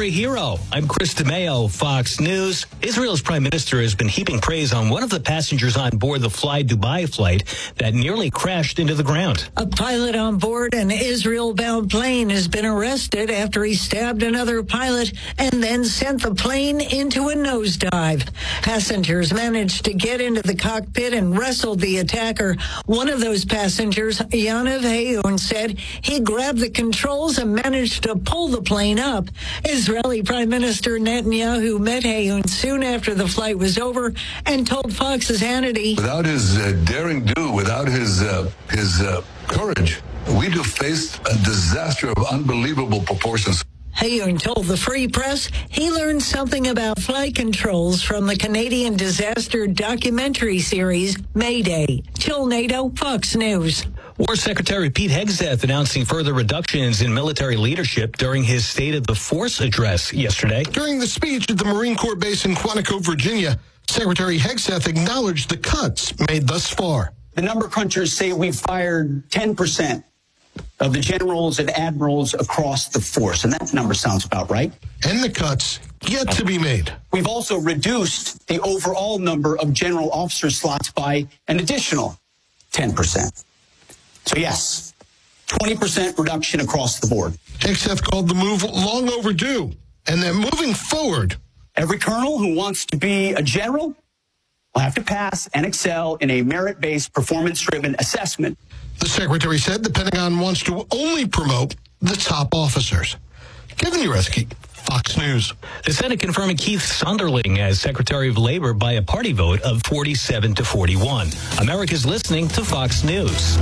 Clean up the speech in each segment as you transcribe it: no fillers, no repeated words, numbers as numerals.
for a hero. I'm Chris DeMeo, Fox News. Israel's prime minister has been heaping praise on one of the passengers on board the Fly Dubai flight that nearly crashed into the ground. A pilot on board an Israel-bound plane has been arrested after he stabbed another pilot and then sent the plane into a nosedive. Passengers managed to get into the cockpit and wrestled the attacker. One of those passengers, Yaniv Hayun, said he grabbed the controls and managed to pull the plane up. Israeli Prime Minister Netanyahu met Hayun soon after the flight was over and told Fox's Hannity, without his daring do, without his courage, we'd have faced a disaster of unbelievable proportions. Hayun told the Free Press he learned something about flight controls from the Canadian disaster documentary series Mayday. Jill Nato, Fox News. War Secretary Pete Hegseth announcing further reductions in military leadership during his State of the Force address yesterday. During the speech at the Marine Corps base in Quantico, Virginia, Secretary Hegseth acknowledged the cuts made thus far. The number crunchers say we've fired 10% of the generals and admirals across the force, and that number sounds about right. And the cuts yet to be made. We've also reduced the overall number of general officer slots by an additional 10%. So yes, 20% reduction across the board. Hegseth called the move long overdue, and that moving forward, every colonel who wants to be a general will have to pass and excel in a merit-based, performance-driven assessment. The secretary said the Pentagon wants to only promote the top officers. Kevin Ureski, Fox News. The Senate confirming Keith Sonderling as Secretary of Labor by a party vote of 47-41. America's listening to Fox News.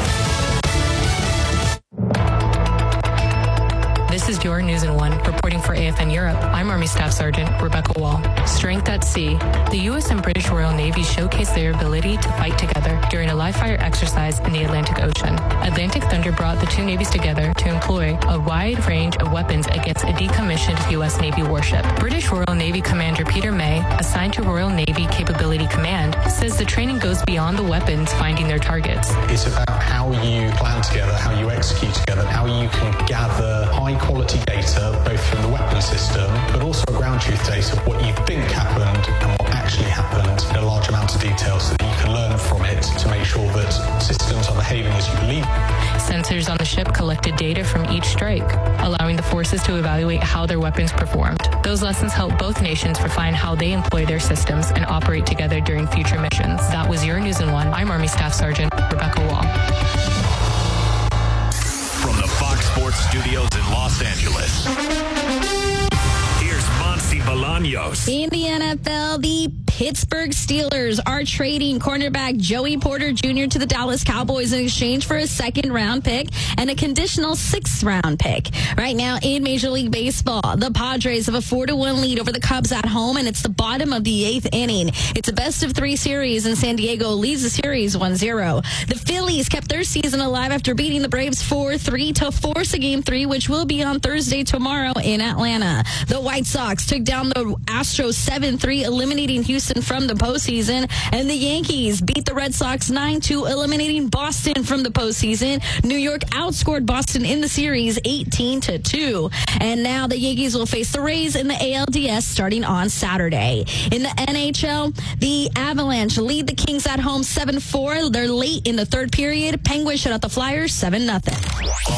This is your News in One. Reporting for AFN Europe, I'm Army Staff Sergeant Rebecca Wall. Strength at sea. The U.S. and British Royal Navy showcased their ability to fight together during a live-fire exercise in the Atlantic Ocean. Atlantic Thunder brought the two navies together to employ a wide range of weapons against a decommissioned U.S. Navy warship. British Royal Navy Commander Peter May, assigned to Royal Navy Capability Command, says the training goes beyond the weapons finding their targets. It's about how you plan together, how you execute together, how you can gather high-quality data, both from the weapon system, but also ground truth data, what you think happened and what actually happened in a large amount of detail so that you can learn from it to make sure that systems are behaving as you believe. Sensors on the ship collected data from each strike, allowing the forces to evaluate how their weapons performed. Those lessons help both nations refine how they employ their systems and operate together during future missions. That was your News in One. I'm Army Staff Sergeant Rebecca Wall. From the Fox Sports Studios in Los Angeles, here's Monty Bolaños. In the NFL, the Pittsburgh Steelers are trading cornerback Joey Porter Jr. to the Dallas Cowboys in exchange for a second-round pick and a conditional sixth-round pick. Right now in Major League Baseball, the Padres have a 4-1 lead over the Cubs at home, and it's the bottom of the eighth inning. It's a best-of-3 series, and San Diego leads the series 1-0. The Phillies kept their season alive after beating the Braves 4-3 to force a Game 3, which will be on Thursday tomorrow in Atlanta. The White Sox took down the Astros 7-3, eliminating Houston from the postseason, and the Yankees beat the Red Sox 9-2, eliminating Boston from the postseason. New York outscored Boston in the series 18-2, and now the Yankees will face the Rays in the ALDS starting on Saturday. In the NHL, the Avalanche lead the Kings at home 7-4. They're late in the third period. Penguins shut out the Flyers 7-0.